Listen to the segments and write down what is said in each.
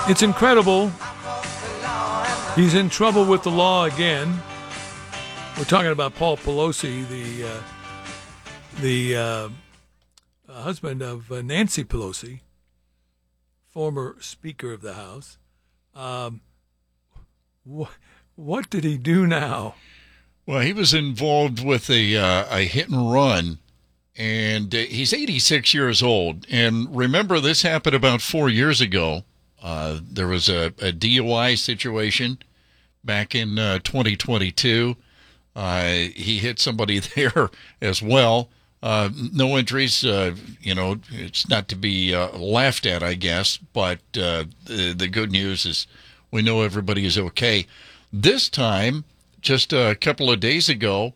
It's incredible. He's in trouble with the law again. We're talking about Paul Pelosi, the husband of Nancy Pelosi, former Speaker of the House. What did he do now? Well, he was involved with a hit and run, and he's 86 years old. And remember, this happened about 4 years ago. There was a DUI situation back in 2022. He hit somebody there as well. No injuries. It's not to be laughed at, I guess. But the good news is we know everybody is okay. This time, just a couple of days ago,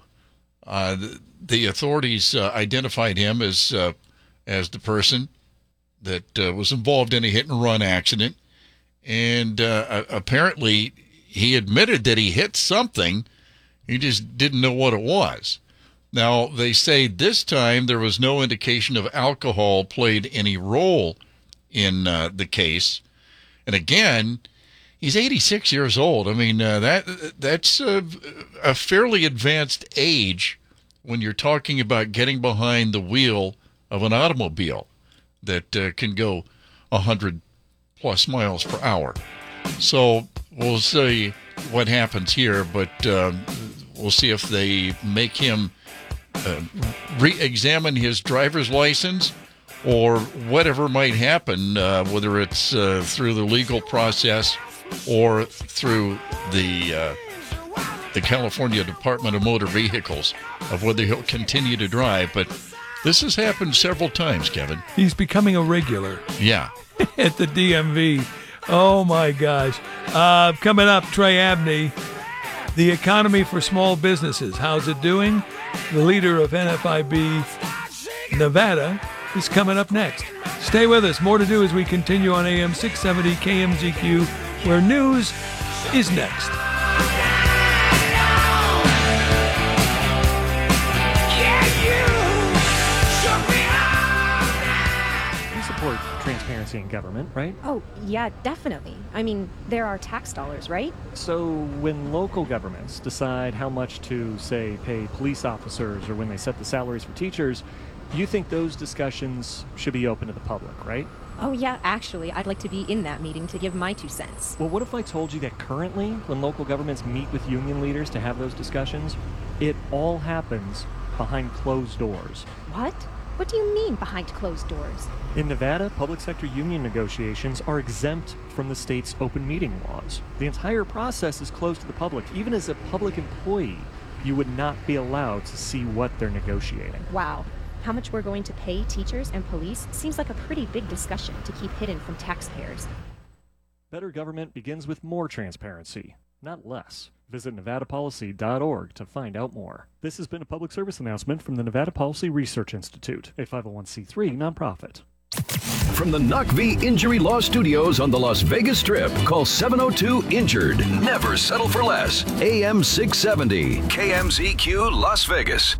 the authorities identified him as the person that was involved in a hit-and-run accident. And apparently he admitted that he hit something. He just didn't know what it was. Now, they say this time there was no indication of alcohol played any role in the case. And again, he's 86 years old. I mean, that's a fairly advanced age when you're talking about getting behind the wheel of an automobile that can go 100+ miles per hour. So we'll see what happens here, but we'll see if they make him re-examine his driver's license or whatever might happen, whether it's through the legal process or through the California Department of Motor Vehicles, of whether he'll continue to drive. But this has happened several times, Kevin. He's becoming a regular. Yeah. At the DMV. Oh, my gosh. Coming up, Trey Abney, the economy for small businesses. How's it doing? The leader of NFIB Nevada is coming up next. Stay with us. More to do as we continue on AM 670 KMZQ, where news is next. Transparency in government, right? Oh, yeah, definitely. I mean, there are tax dollars, right? So when local governments decide how much to, say, pay police officers or when they set the salaries for teachers, you think those discussions should be open to the public, right? Oh, yeah, actually, I'd like to be in that meeting to give my 2 cents. Well, what if I told you that currently, when local governments meet with union leaders to have those discussions, it all happens behind closed doors? What? What do you mean behind closed doors? In Nevada, public sector union negotiations are exempt from the state's open meeting laws. The entire process is closed to the public. Even as a public employee, you would not be allowed to see what they're negotiating. Wow. How much we're going to pay teachers and police seems like a pretty big discussion to keep hidden from taxpayers. Better government begins with more transparency, not less. Visit nevadapolicy.org to find out more. This has been a public service announcement from the Nevada Policy Research Institute, a 501c3 nonprofit. From the NUCV Injury Law Studios on the Las Vegas Strip, call 702-INJURED. Never settle for less. AM 670, KMZQ Las Vegas.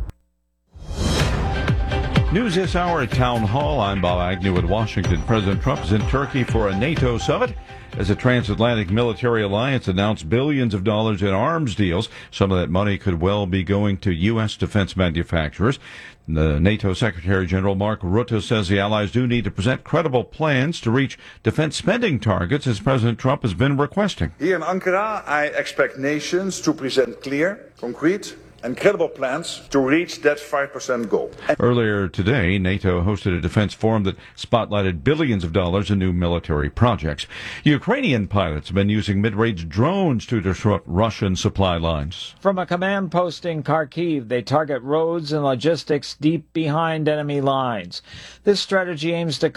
News this hour at Town Hall. I'm Bob Agnew in Washington. President Trump is in Turkey for a NATO summit as a transatlantic military alliance announced billions of dollars in arms deals. Some of that money could well be going to U.S. defense manufacturers. The NATO Secretary General Mark Rutte says the allies do need to present credible plans to reach defense spending targets, as President Trump has been requesting. Here in Ankara, I expect nations to present clear, concrete, and credible plans to reach that 5% goal. Earlier today, NATO hosted a defense forum that spotlighted billions of dollars in new military projects. Ukrainian pilots have been using mid-range drones to disrupt Russian supply lines. From a command post in Kharkiv, they target roads and logistics deep behind enemy lines. This strategy aims to